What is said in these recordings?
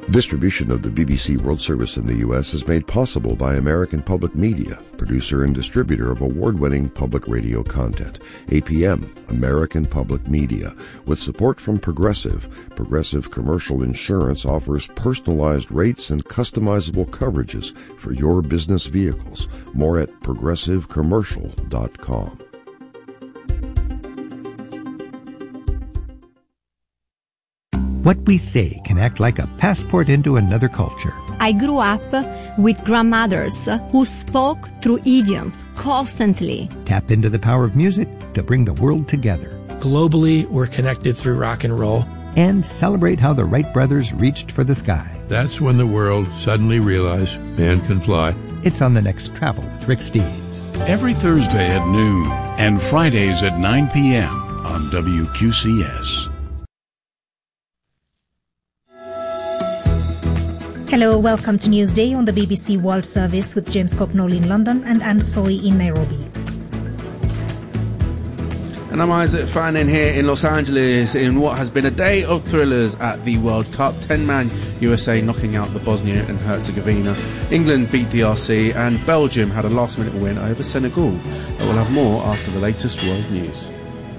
Distribution of the BBC World Service in the U.S. is made possible by American Public Media, producer and distributor of award-winning public radio content. APM, American Public Media. With support from Progressive. Progressive Commercial Insurance offers personalized rates and customizable coverages for your business vehicles. More at progressivecommercial.com. What we say can act like a passport into another culture. I grew up with grandmothers who spoke through idioms constantly. Tap into the power of music to bring the world together. Globally, we're connected through rock and roll. And celebrate how the Wright brothers reached for the sky. That's when the world suddenly realized man can fly. It's on the next Travel with Rick Steves. Every Thursday at noon and Fridays at 9 p.m. on WQCS. Hello, welcome to Newsday on the BBC World Service with James Copnall in London and Anne Soy in Nairobi. And I'm Isaac Fannin here in Los Angeles in what has been a day of thrillers at the World Cup. 10-man USA knocking out the Bosnia and Herzegovina. England beat DRC and Belgium had a last-minute win over Senegal. We'll have more after the latest world news.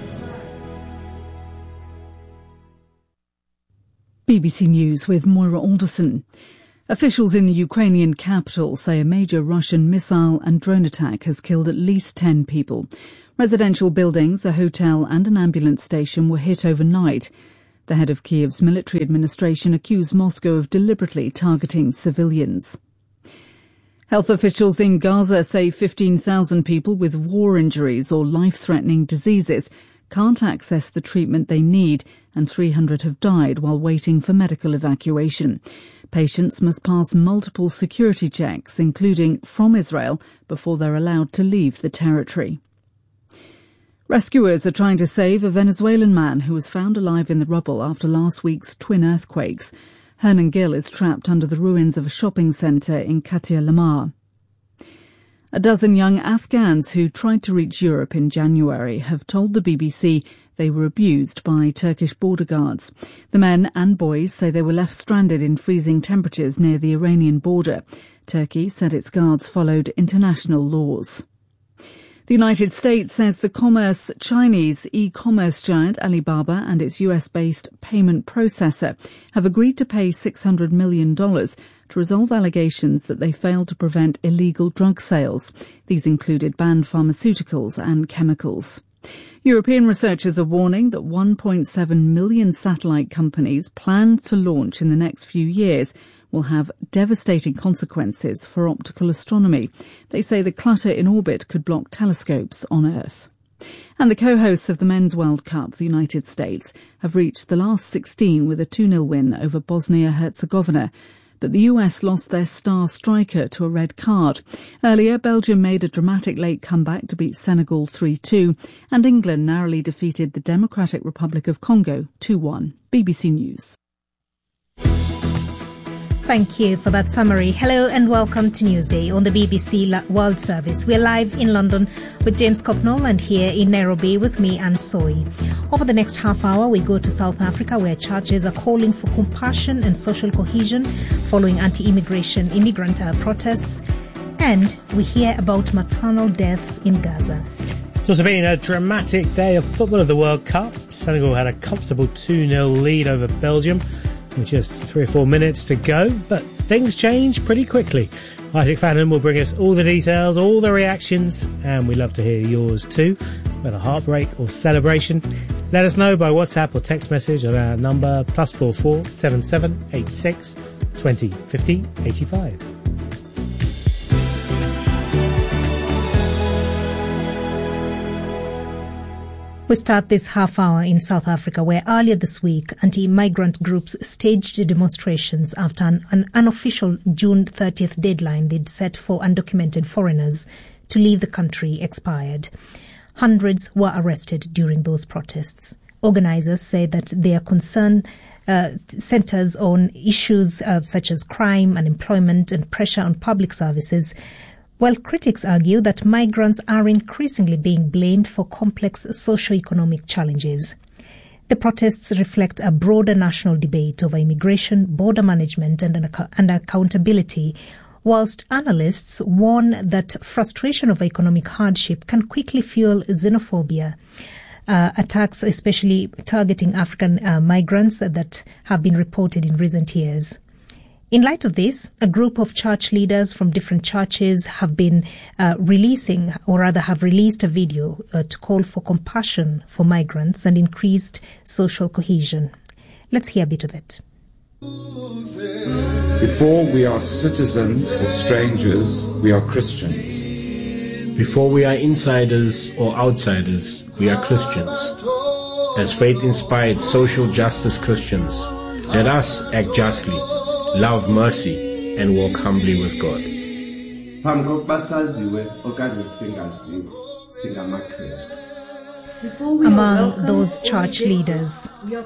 BBC News with Moira Alderson. Officials in the Ukrainian capital say a major Russian missile and drone attack has killed at least 10 people. Residential buildings, a hotel and an ambulance station were hit overnight. The head of Kiev's military administration accused Moscow of deliberately targeting civilians. Health officials in Gaza say 15,000 people with war injuries or life-threatening diseases can't access the treatment they need, and 300 have died while waiting for medical evacuation. Patients must pass multiple security checks, including from Israel, before they're allowed to leave the territory. Rescuers are trying to save a Venezuelan man who was found alive in the rubble after last week's twin earthquakes. Hernan Gill is trapped under the ruins of a shopping centre in Katia Lamar. A dozen young Afghans who tried to reach Europe in January have told the BBC they were abused by Turkish border guards. The men and boys say they were left stranded in freezing temperatures near the Iranian border. Turkey said its guards followed international laws. The United States says the Chinese e-commerce giant Alibaba and its US-based payment processor have agreed to pay $600 million to resolve allegations that they failed to prevent illegal drug sales. These included banned pharmaceuticals and chemicals. European researchers are warning that 1.7 million satellite companies planned to launch in the next few years will have devastating consequences for optical astronomy. They say the clutter in orbit could block telescopes on Earth. And the co-hosts of the Men's World Cup, the United States, have reached the last 16 with a 2-0 win over Bosnia-Herzegovina. But the US lost their star striker to a red card. Earlier, Belgium made a dramatic late comeback to beat Senegal 3-2, and England narrowly defeated the Democratic Republic of Congo 2-1. BBC News. Thank you for that summary. Hello and welcome to Newsday on the BBC World Service. We're live in London with James Copnall and here in Nairobi with me, Anne Soy. Over the next half hour, we go to South Africa where churches are calling for compassion and social cohesion following immigrant protests. And we hear about maternal deaths in Gaza. It's also been a dramatic day of football of the World Cup. Senegal had a comfortable 2-0 lead over Belgium with just 3 or 4 minutes to go, but things change pretty quickly. Isaac Fannin will bring us all the details, all the reactions, and we'd love to hear yours too, whether heartbreak or celebration. Let us know by WhatsApp or text message on our number +44 77 86 20 50 85. We start this half hour in South Africa, where earlier this week, anti-migrant groups staged demonstrations after an unofficial June 30th deadline they'd set for undocumented foreigners to leave the country expired. Hundreds were arrested during those protests. Organizers say that their concern centers on issues such as crime, unemployment, and pressure on public services, while critics argue that migrants are increasingly being blamed for complex socio-economic challenges. The protests reflect a broader national debate over immigration, border management and accountability, whilst analysts warn that frustration of economic hardship can quickly fuel xenophobia. Attacks, especially targeting African migrants, that have been reported in recent years. In light of this, a group of church leaders from different churches have been have released a video to call for compassion for migrants and increased social cohesion. Let's hear a bit of it. Before we are citizens or strangers, we are Christians. Before we are insiders or outsiders, we are Christians. As faith-inspired social justice Christians, let us act justly, love mercy, and walk humbly with God. Among those church leaders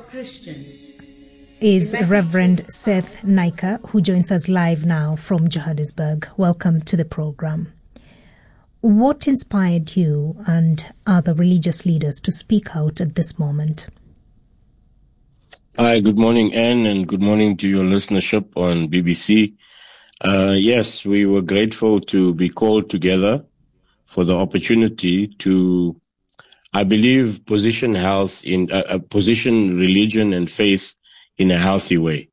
is Reverend Seth Naika, who joins us live now from Johannesburg. Welcome to the program. What inspired you and other religious leaders to speak out at this moment? Hi, good morning, Anne, and good morning to your listenership on BBC. Yes, we were grateful to be called together for the opportunity to, I believe, position religion and faith in a healthy way.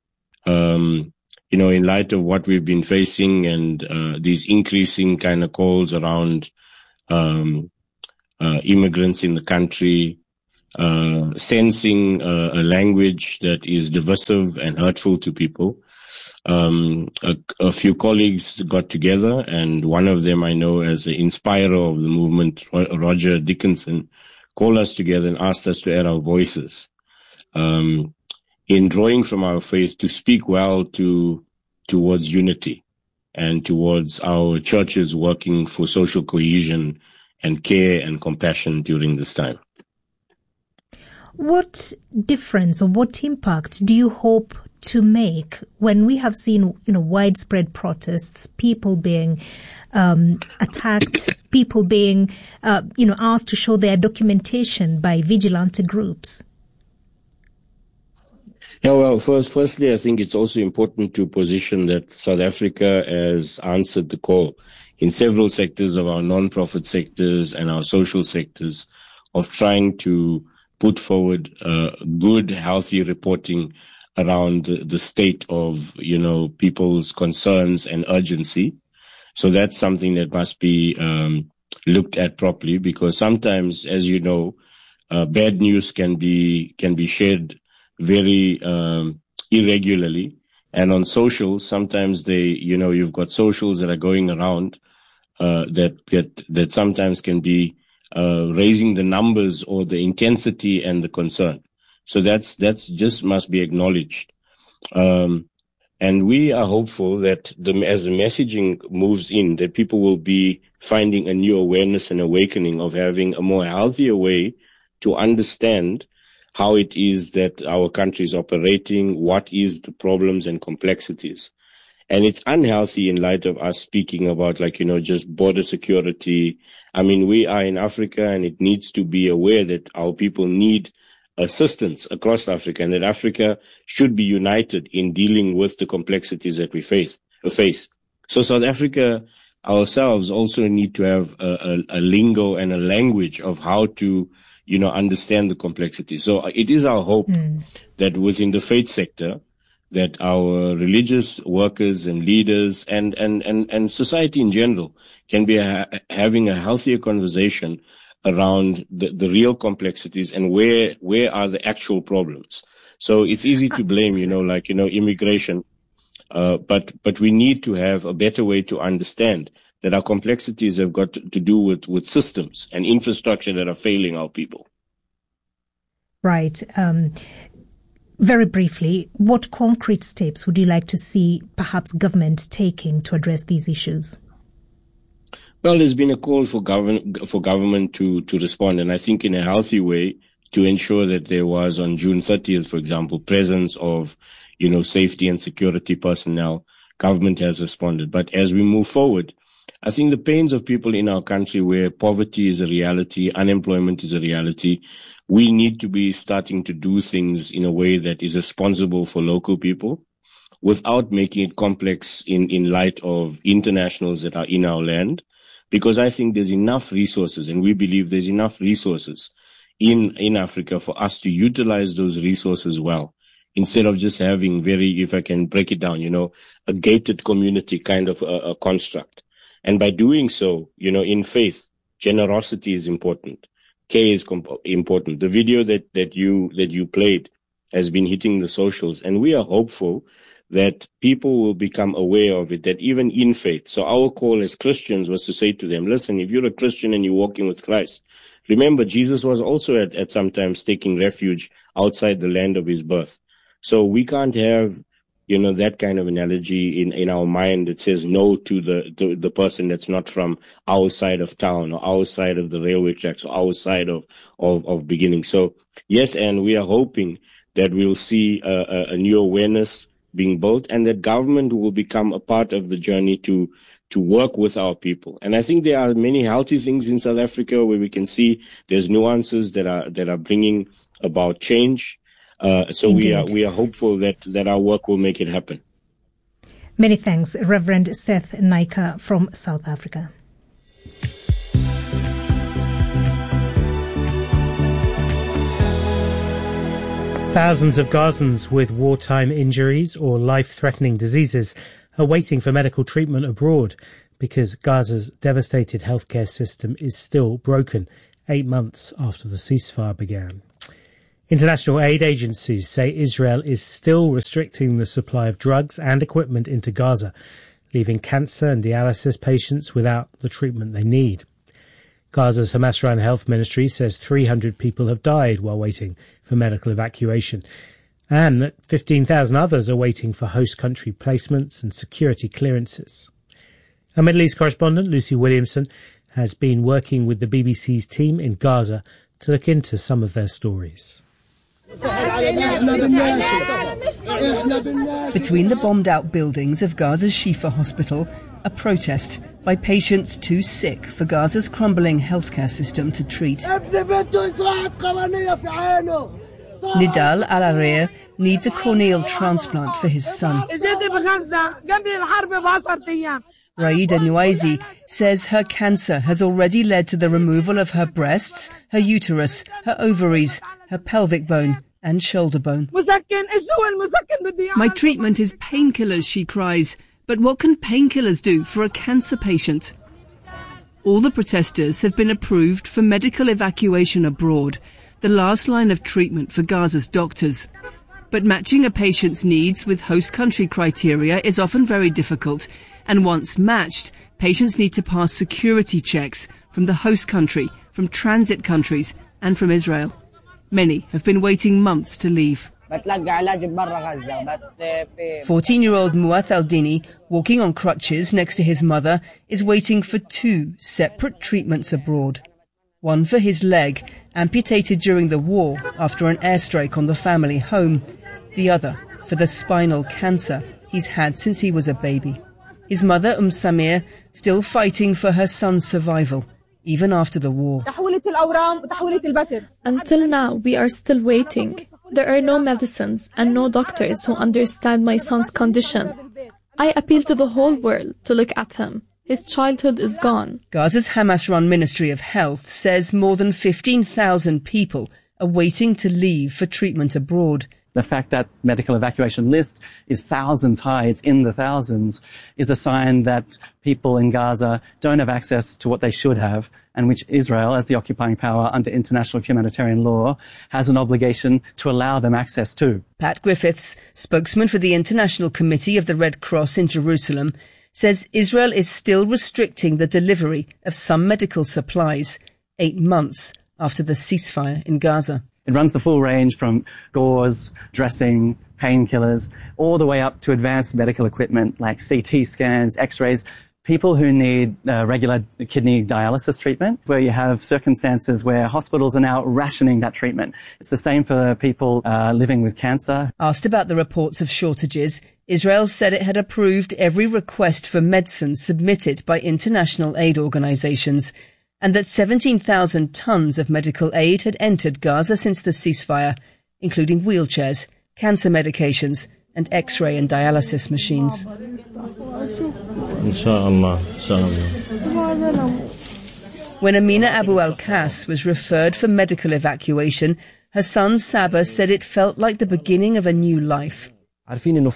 In light of what we've been facing and these increasing kind of calls around immigrants in the country, sensing a language that is divisive and hurtful to people. A few colleagues got together, and one of them I know as the inspirer of the movement, Roger Dickinson, called us together and asked us to add our voices in drawing from our faith to speak well towards unity and towards our churches working for social cohesion and care and compassion during this time. What difference or what impact do you hope to make when we have seen, widespread protests, people being attacked, people being, asked to show their documentation by vigilante groups? Yeah, well, firstly, I think it's also important to position that South Africa has answered the call in several sectors of our non-profit sectors and our social sectors of trying to put forward good, healthy reporting around the state of, people's concerns and urgency. So that's something that must be looked at properly, because sometimes, as you know, bad news can be shared very irregularly, and on socials sometimes you've got socials that are going around that sometimes can be raising the numbers or the intensity and the concern. So that's just must be acknowledged, and we are hopeful that as the messaging moves in, that people will be finding a new awareness and awakening of having a more healthier way to understand how it is that our country is operating, what is the problems and complexities. And it's unhealthy in light of us speaking about just border security. I mean, we are in Africa, and it needs to be aware that our people need assistance across Africa, and that Africa should be united in dealing with the complexities that we face. So South Africa ourselves also need to have a lingo and a language of how to understand the complexity. So it is our hope that within the faith sector, that our religious workers and leaders and society in general can be having a healthier conversation around the real complexities and where are the actual problems. So it's easy to blame, immigration, but we need to have a better way to understand that our complexities have got to do with systems and infrastructure that are failing our people. Right. Very briefly, what concrete steps would you like to see perhaps government taking to address these issues? Well, there's been a call for government to respond, and I think in a healthy way, to ensure that there was on June 30th, for example, presence of, safety and security personnel. Government has responded. But as we move forward, I think the pains of people in our country where poverty is a reality, unemployment is a reality, we need to be starting to do things in a way that is responsible for local people without making it complex in light of internationals that are in our land. Because I think there's enough resources, and we believe there's enough resources in Africa for us to utilize those resources well, instead of just having if I can break it down, a gated community kind of a construct. And by doing so, in faith, generosity is important. Care is important. The video that you played has been hitting the socials, and we are hopeful that people will become aware of it, that even in faith. So our call as Christians was to say to them, listen, if you're a Christian and you're walking with Christ, remember Jesus was also at sometimes taking refuge outside the land of his birth. So we can't have, that kind of analogy in our mind that says no to the person that's not from our side of town or our side of the railway tracks or our side of beginning. So yes, and we are hoping that we'll see a new awareness being built, and that government will become a part of the journey to work with our people. And I think there are many healthy things in South Africa where we can see there's nuances that are bringing about change. So Indeed. we are hopeful that our work will make it happen. Many thanks, Reverend Seth Naika from South Africa. Thousands of Gazans with wartime injuries or life-threatening diseases are waiting for medical treatment abroad because Gaza's devastated healthcare system is still broken 8 months after the ceasefire began. International aid agencies say Israel is still restricting the supply of drugs and equipment into Gaza, leaving cancer and dialysis patients without the treatment they need. Gaza's Hamas-run health ministry says 300 people have died while waiting for medical evacuation, and that 15,000 others are waiting for host country placements and security clearances. Our Middle East correspondent, Lucy Williamson, has been working with the BBC's team in Gaza to look into some of their stories. Between the bombed-out buildings of Gaza's Shifa hospital, a protest by patients too sick for Gaza's crumbling healthcare system to treat. Nidal Al-Arir needs a corneal transplant for his son. Raida Nuaizi says her cancer has already led to the removal of her breasts, her uterus, her ovaries, her pelvic bone and shoulder bone. My treatment is painkillers, she cries. But what can painkillers do for a cancer patient? All the protesters have been approved for medical evacuation abroad, the last line of treatment for Gaza's doctors. But matching a patient's needs with host country criteria is often very difficult, and once matched, patients need to pass security checks from the host country, from transit countries, and from Israel. Many have been waiting months to leave. 14-year-old Muath Al-Dini, walking on crutches next to his mother, is waiting for 2 separate treatments abroad. One for his leg, amputated during the war after an airstrike on the family home. The other for the spinal cancer he's had since he was a baby. His mother, Samir, still fighting for her son's survival, even after the war. Until now, we are still waiting. There are no medicines and no doctors who understand my son's condition. I appeal to the whole world to look at him. His childhood is gone. Gaza's Hamas-run Ministry of Health says more than 15,000 people are waiting to leave for treatment abroad. The fact that medical evacuation list is thousands high, it's in the thousands, is a sign that people in Gaza don't have access to what they should have, and which Israel, as the occupying power under international humanitarian law, has an obligation to allow them access to. Pat Griffiths, spokesman for the International Committee of the Red Cross in Jerusalem, says Israel is still restricting the delivery of some medical supplies 8 months after the ceasefire in Gaza. It runs the full range from gauze, dressing, painkillers, all the way up to advanced medical equipment like CT scans, x-rays, people who need regular kidney dialysis treatment, where you have circumstances where hospitals are now rationing that treatment. It's the same for people living with cancer. Asked about the reports of shortages, Israel said it had approved every request for medicine submitted by international aid organizations and that 17,000 tons of medical aid had entered Gaza since the ceasefire, including wheelchairs, cancer medications and X-ray and dialysis machines. When Amina Abu al-Kas was referred for medical evacuation, her son Saba said it felt like the beginning of a new life. We knew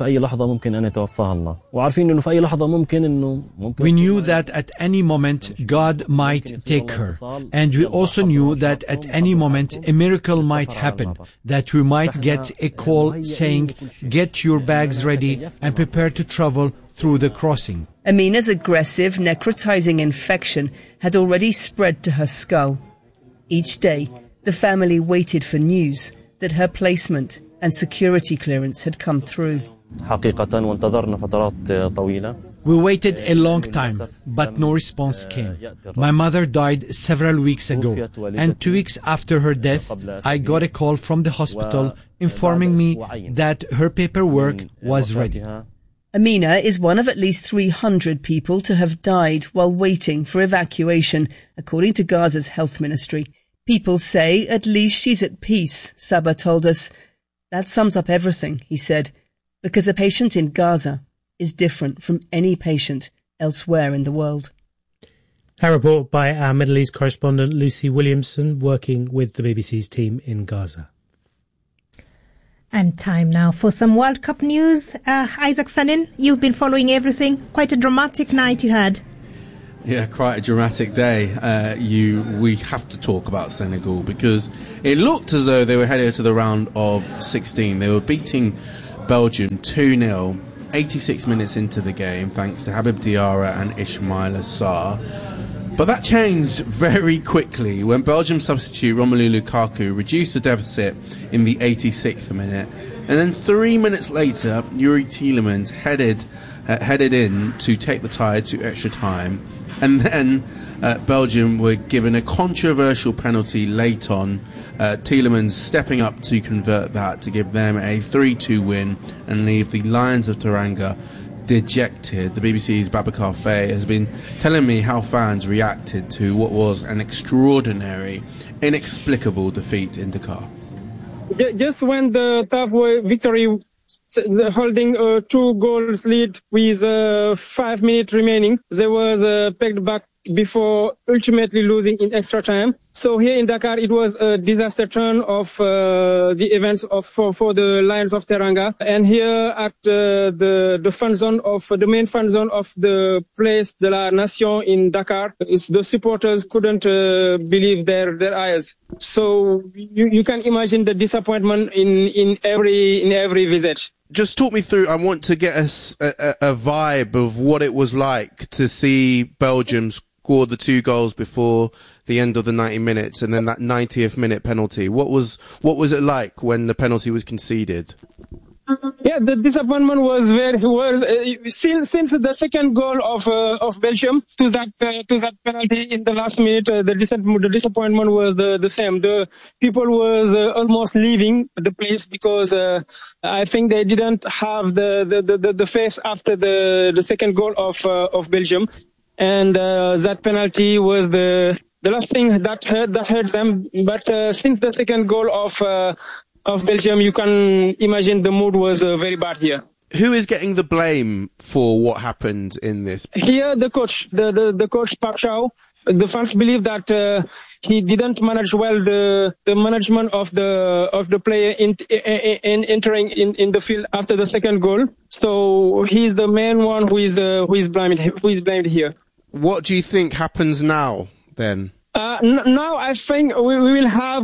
that at any moment God might take her, and we also knew that at any moment a miracle might happen, that we might get a call saying, "Get your bags ready and prepare to travel through the crossing." Amina's aggressive, necrotizing infection had already spread to her skull. Each day, the family waited for news that her placement and security clearance had come through. We waited a long time, but no response came. My mother died several weeks ago, and 2 weeks after her death, I got a call from the hospital informing me that her paperwork was ready. Amina is one of at least 300 people to have died while waiting for evacuation, according to Gaza's health ministry. People say at least she's at peace, Saba told us. That sums up everything, he said, because a patient in Gaza is different from any patient elsewhere in the world. A report by our Middle East correspondent Lucy Williamson, working with the BBC's team in Gaza. And time now for some World Cup news. Isaac Fannin, you've been following everything. Quite a dramatic night you had. Yeah, quite a dramatic day. We have to talk about Senegal because it looked as though they were headed to the round of 16. They were beating Belgium 2-0, 86 minutes into the game, thanks to Habib Diarra and Ismaila Sarr. But that changed very quickly when Belgium substitute Romelu Lukaku reduced the deficit in the 86th minute. And then 3 minutes later, Yuri Tielemans headed in to take the tie to extra time. And then Belgium were given a controversial penalty late on. Tielemans stepping up to convert that to give them a 3-2 win and leave the Lions of Teranga dejected. The BBC's Babacar Faye has been telling me how fans reacted to what was an extraordinary, inexplicable defeat in Dakar. Just when the tough victory, holding a 2-goal lead with 5 minutes remaining, there was a pegged back before ultimately losing in extra time. So here in Dakar, it was a disaster turn of the events for the Lions of Teranga. And here at the fan zone the main fan zone of the Place de la Nation in Dakar, the supporters couldn't believe their eyes. So you can imagine the disappointment in every visit. Just talk me through. I want to get us a vibe of what it was like to see Belgium score the 2 goals before the end of the 90 minutes and then that 90th minute penalty. What was it like when the penalty was conceded? Yeah, the disappointment was since the second goal of Belgium to that penalty in the last minute. The disappointment was the same. The people was almost leaving the place because I think they didn't have the faith after the second goal of Belgium, and that penalty was the last thing that hurt them. But since the second goal of Belgium, you can imagine the mood was very bad here. Who is getting the blame for what happened in this? Here, the coach, the coach Park Chow. The fans believe that he didn't manage well the management of the player entering in the field after the second goal. So he's the main one who is blamed here. What do you think happens now then? Now I think we will have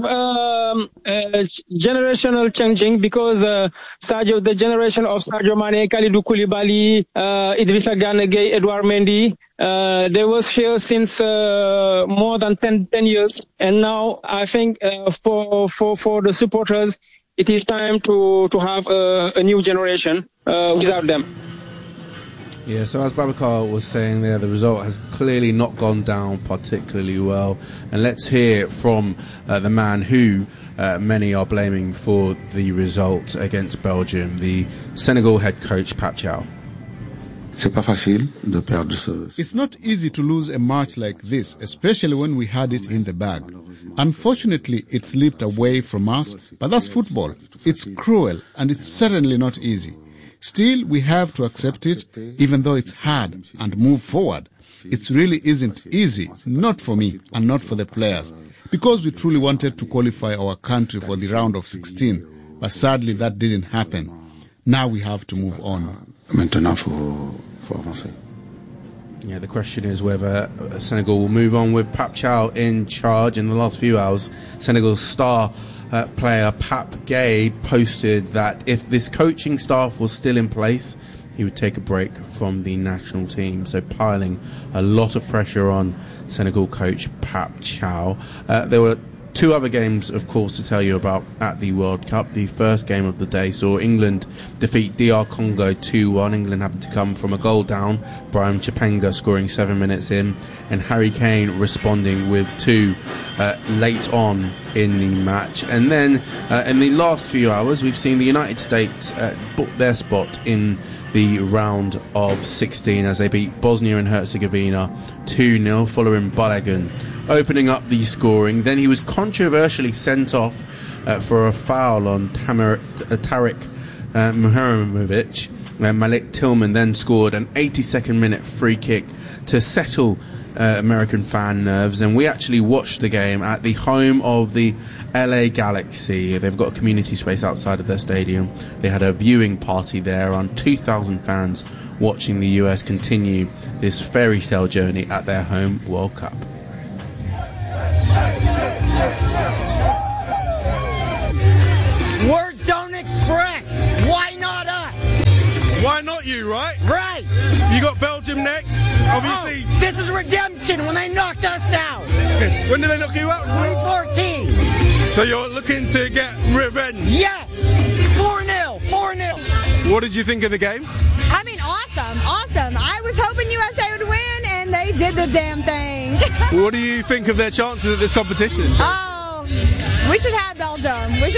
generational changing because the generation of Sadio Mane, Kalidou Koulibaly, Idrissa Gana Gueye, Edouard Mendy, they was here since more than 10 years, and now I think for the supporters it is time to have a new generation without them. Yeah, so as Babacar was saying there, the result has clearly not gone down particularly well. And let's hear from the man who many are blaming for the result against Belgium, the Senegal head coach, Pape Thiaw. It's not easy to lose a match like this, especially when we had it in the bag. Unfortunately, it slipped away from us, but that's football. It's cruel, and it's certainly not easy. Still, we have to accept it, even though it's hard, and move forward. It really isn't easy, not for me, and not for the players, because we truly wanted to qualify our country for the round of 16, but sadly that didn't happen. Now we have to move on. Yeah, the question is whether Senegal will move on with Pape Thiaw in charge. In the last few hours, Senegal's star player Pape Gueye posted that if this coaching staff was still in place, he would take a break from the national team. So piling a lot of pressure on Senegal coach Pape Thiaw. There were two other games, of course, to tell you about at the World Cup. The first game of the day saw England defeat DR Congo 2-1. England happened to come from a goal down, Brian Chipenga scoring 7 minutes in, and Harry Kane responding with two late on in the match. And then in the last few hours, we've seen the United States book their spot in the round of 16 as they beat Bosnia and Herzegovina 2-0 following Balogun opening up the scoring. Then he was controversially sent off for a foul on Tarek Muhaimovich. Malik Tillman then scored an 82nd minute free kick to settle American fan nerves, and we actually watched the game at the home of the LA Galaxy. They've got a community space outside of their stadium. They had a viewing party there, around 2,000 fans watching the US continue this fairy tale journey at their home World Cup. Words don't express. Why not us? Why not you, right? Right. You got Belgium next, obviously. Oh, this is redemption when they knocked us out. When did they knock you out? 2014. So you're looking to get revenge? Yes. 4-0. 4-0. What did you think of the game? I mean, awesome. I was hoping USA would win, and they did the damn thing. What do you think of their chances at this competition? Oh, we should have Belgium.